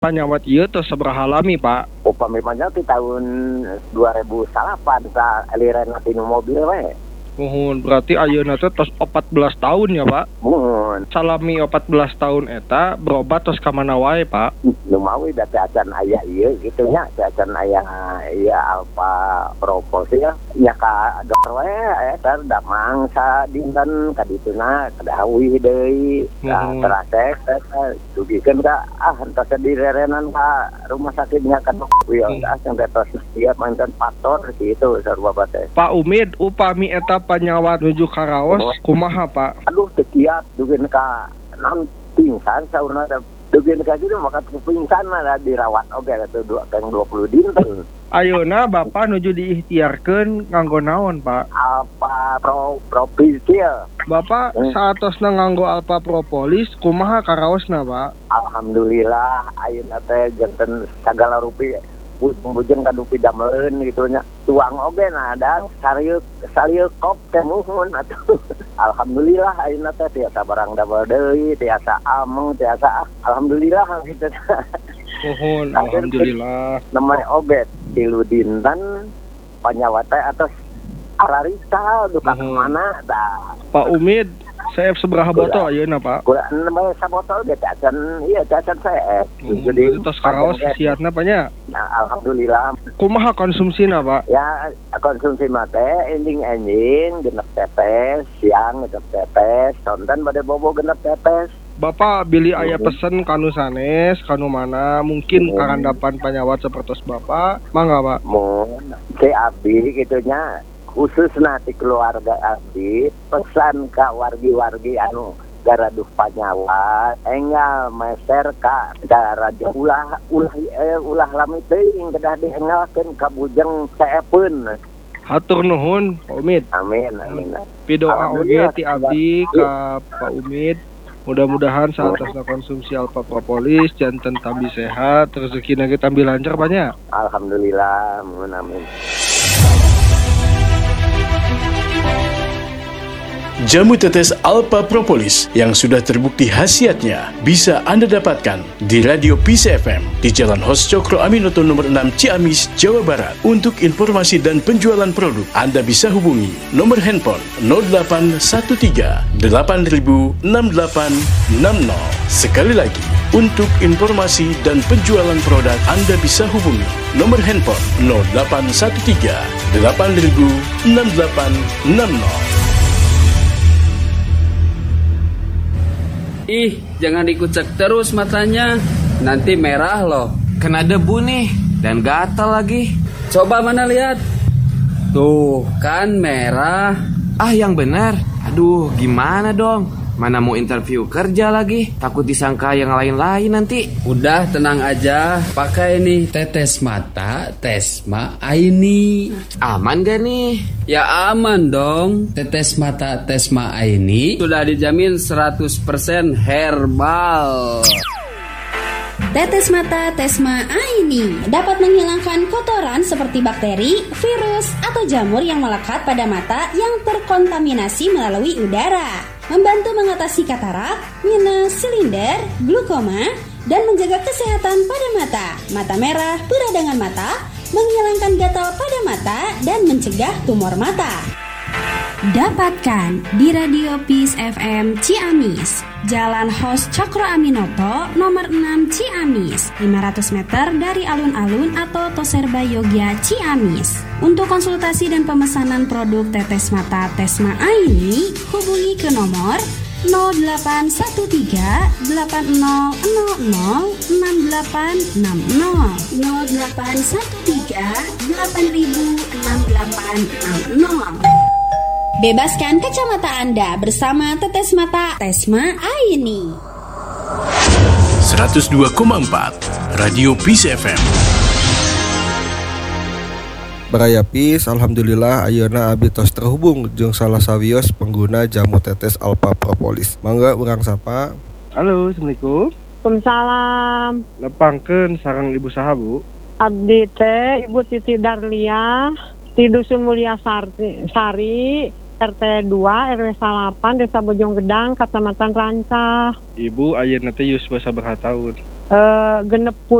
Panyawat ieu tos sabaraha lami, Pak? Upami mah di tahun 2008 sa aliran tinu mobil we. Muhun, berarti ayeuna teh tos 14 tahun ya, Pak? Muhun. Salami 14 tahun eta berobat tos ka mana wae, Pak? Lumawi da teh acan aya ieu kitu nya, teh acan aya Alpha Propos ya. Nya ka dokter we eta damang sa dinten ka dituna kadawi deui. Terasek dugikeun ka entos direrenan ka rumah sakitnya ka dokter ya asing tos siap mantan faktor kitu sarua teh. Pak Umid, upami eta panyawat nuju karaos kumaha, Pak? Aduh tekiat dugeun ka naon pingsan saurna dugeun ka kitu maka pingsan mah dirawat oge atuh 20 dinten. Ayeuna Bapak nuju diikhtiarkeun nganggo naon, Pak? Alpha Propolis. Bapak saatosna nganggo Alpha Propolis kumaha karaosna, Pak? Alhamdulillah ayeuna teh janten sagala rupi bujeng ka dupi dameleun gitu nya. Tuang oge nah ada sarieu kop teh muhun atuh. Alhamdulillah ayeuna teh tiasa barang damel deui, tiasa ameng, tiasa alhamdulillah gitu. Muhun, alhamdulillah. Namanya oge 3 dinten panyawat teh atos ararita duka kemana dah. Pak Umid, saya sabaraha botol ayeuna, Pak? Kula nembe sabotol ge acan saya. Jadi tos karaos siatna Pak nya? Nah, alhamdulillah. Kumaha konsumsina, Pak? Ya, konsumsi mate ending-ending genep tetes, siang genep tetes, sonten bade bobo genep tetes. Bapak bili aya pesen kanu sanes, kanu mana mungkin karandapan panyawat sapertos Bapak, mangga, Pak? Mun si abdi kitunya khusus nanti keluarga abdi pesan ka wargi-wargi anu garaduh panyawat enggal meser ka raja ulah lami teuing kedah dienggalkeun ka bujeng saepeun. Hatur nuhun, Pak Umid. Amin. Pidoa oge ti abdi ka Pak Umid. Mudah-mudahan saat konsumsi Alpha Propolis janten tambi sehat, rezekina ge tambi lancar banyak. Alhamdulillah, amin. Jamu tetes Alpha Propolis yang sudah terbukti khasiatnya bisa Anda dapatkan di Radio Peace FM di Jalan Hos Cokro Aminoto nomor 6 Ciamis, Jawa Barat. Untuk informasi dan penjualan produk, Anda bisa hubungi nomor handphone 0813 8000 6860. Sekali lagi, untuk informasi dan penjualan produk, Anda bisa hubungi nomor handphone 0813 8000 6860. Ih, jangan dikucek terus matanya. Nanti merah loh. Kena debu nih. Dan gatal lagi. Coba mana lihat. Tuh, kan merah. Ah, yang benar. Aduh, gimana dong? Mana mau interview kerja lagi? Takut disangka yang lain-lain nanti. Udah, tenang aja. Pakai nih tetes mata Tesma Aini. Aman gak nih? Ya aman dong. Tetes mata Tesma Aini sudah dijamin 100% herbal. Tetes mata Tesma Aini dapat menghilangkan kotoran seperti bakteri, virus, atau jamur yang melekat pada mata yang terkontaminasi melalui udara. Membantu mengatasi katarak, minus, silinder, glukoma, dan menjaga kesehatan pada mata. Mata merah, peradangan mata, menghilangkan gatal pada mata, dan mencegah tumor mata. Dapatkan di Radio Peace FM Ciamis, Jalan Hos Cokro Aminoto, nomor 6 Ciamis, 500 meter dari alun-alun atau Toserba Yogya Ciamis. Untuk konsultasi dan pemesanan produk tetes mata Tesma Aini, hubungi ke nomor 0813 8000 6860 0813 8000 6860. Bebaskan kacamata Anda bersama tetes mata Tesma Aini. 102,4 Radio Peace FM. Baraya Peace, alhamdulillah ayeuna abdi tos terhubung jeung salah sawios pengguna jamu tetes Alpha Propolis. Mangga urang sapa. Halo, Assalamualaikum. Waalaikumsalam. Lepangkeun sareng Ibu saha, Bu? Abdi teh Ibu Titi Darlia di Dusun Mulia Sari, RT 2 RW 8 Desa Bojong Gedang, Kecamatan Rancah. Ibu ayeuna teh yuswa sabaraha taun? genep